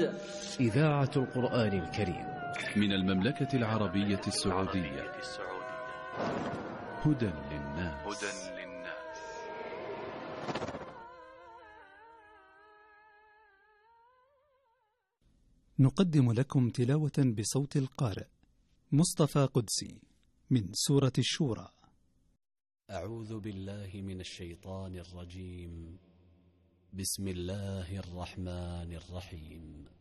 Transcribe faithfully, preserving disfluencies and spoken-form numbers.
إذاعة القرآن الكريم من المملكة العربية السعودية. هدى للناس. نقدم لكم تلاوة بصوت القارئ مصطفى قدسي من سورة الشورى. أعوذ بالله من الشيطان الرجيم. بسم الله الرحمن الرحيم.